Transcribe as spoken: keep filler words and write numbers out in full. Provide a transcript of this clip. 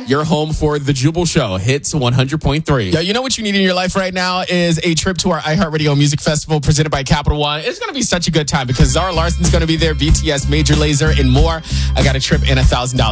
Your home for the Jubal Show, Hits one hundred point three. Yeah, you know what you need in your life right now is a trip to our iHeartRadio Music Festival presented by Capital One. It's going to be such a good time because Zara Larson's going to be there, B T S, Major Lazer, and more. I got a trip and a one thousand dollars.